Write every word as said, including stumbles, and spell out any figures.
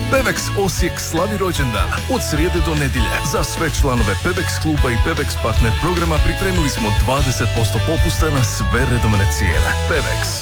Pevex Osijek slavi rođendan od srijede do nedjelje. Za sve članove Pevex kluba i Pevex partner programa pripremili smo dvadeset posto popusta na sve redovne cijene. Pevex.